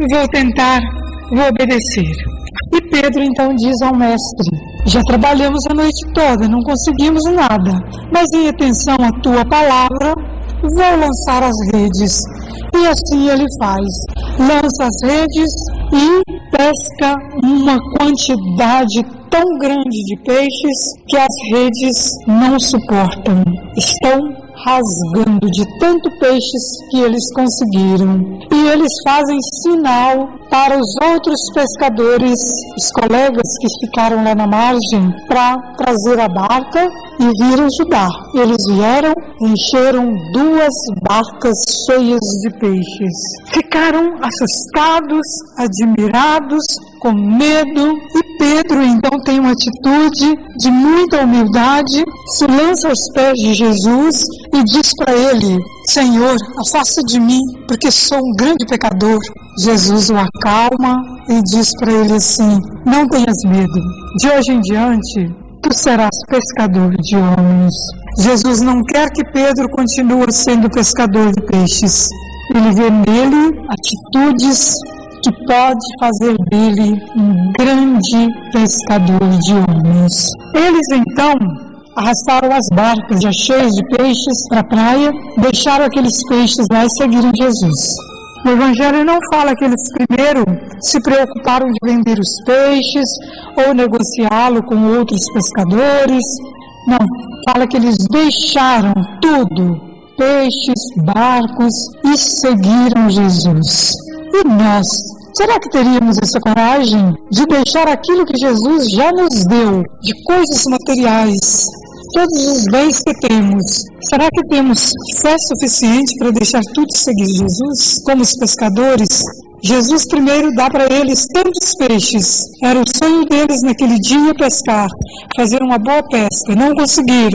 vou obedecer. E Pedro então diz ao mestre: já trabalhamos a noite toda, não conseguimos nada, mas em atenção à tua palavra, vou lançar as redes. E assim ele faz, lança as redes e pesca uma quantidade tão grande de peixes que as redes não suportam. Estão rasgando de tanto peixes que eles conseguiram. E eles fazem sinal para os outros pescadores, os colegas que ficaram lá na margem, para trazer a barca e vir ajudar. Eles vieram, encheram 2 barcas cheias de peixes. Ficaram assustados, admirados, com medo, e Pedro então tem uma atitude de muita humildade, se lança aos pés de Jesus e diz para ele: Senhor, afasta de mim, porque sou um grande pecador. Jesus o acalma e diz para ele assim: não tenhas medo, de hoje em diante tu serás pescador de homens. Jesus não quer que Pedro continue sendo pescador de peixes. Ele vê nele atitudes que pode fazer dele um grande pescador de homens. Eles então arrastaram as barcas já cheias de peixes para a praia, deixaram aqueles peixes lá e seguiram Jesus. O Evangelho não fala que eles primeiro se preocuparam de vender os peixes ou negociá-lo com outros pescadores. Não, fala que eles deixaram tudo, peixes, barcos, e seguiram Jesus. E nós, será que teríamos essa coragem de deixar aquilo que Jesus já nos deu, de coisas materiais, todos os bens que temos? Será que temos fé suficiente para deixar tudo e seguir Jesus? Como os pescadores, Jesus primeiro dá para eles tantos peixes. Era o sonho deles naquele dia pescar, fazer uma boa pesca. Não conseguiram.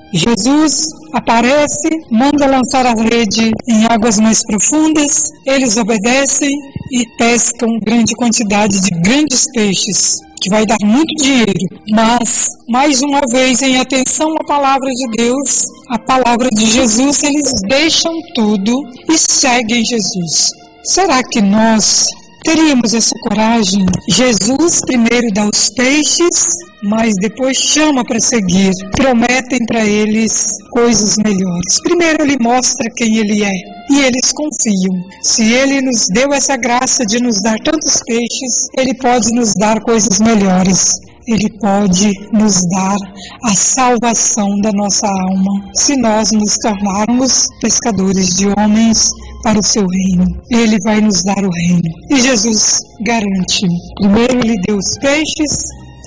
Jesus aparece, manda lançar a rede em águas mais profundas, eles obedecem e pescam grande quantidade de grandes peixes, que vai dar muito dinheiro. Mas, mais uma vez, em atenção à palavra de Deus, a palavra de Jesus, eles deixam tudo e seguem Jesus. Será que nós teríamos essa coragem? Jesus primeiro dá os peixes, mas depois chama para seguir. Prometem para eles coisas melhores. Primeiro ele mostra quem ele é, e eles confiam. Se ele nos deu essa graça de nos dar tantos peixes, ele pode nos dar coisas melhores. Ele pode nos dar a salvação da nossa alma, se nós nos tornarmos pescadores de homens para o seu reino. Ele vai nos dar o reino. E Jesus garante. Primeiro ele deu os peixes,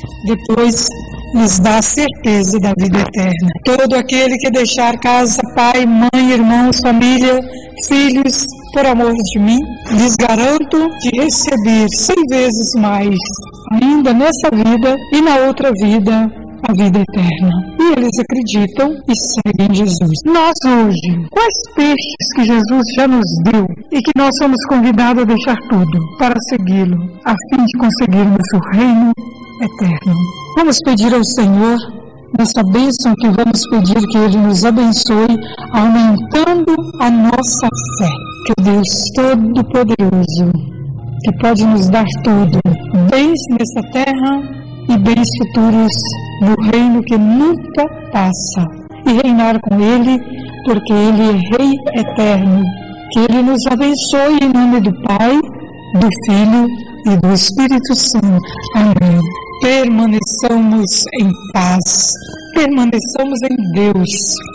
depois nos dá a certeza da vida eterna. Todo aquele que deixar casa, pai, mãe, irmãos, família, filhos, por amor de mim, lhes garanto de receber 100 vezes mais, ainda nessa vida e na outra vida, a vida eterna. E eles acreditam e seguem Jesus. Nós hoje, quais peixes que Jesus já nos deu e que nós somos convidados a deixar tudo para segui-lo, a fim de conseguirmos o reino eterno? Vamos pedir ao Senhor, nessa bênção que vamos pedir, que Ele nos abençoe, aumentando a nossa fé. Que o Deus Todo-Poderoso, que pode nos dar tudo, bens nessa terra e bens futuros no reino que nunca passa, e reinar com Ele, porque Ele é Rei eterno. Que Ele nos abençoe em nome do Pai, do Filho e do Espírito Santo. Amém. Permaneçamos em paz, permaneçamos em Deus.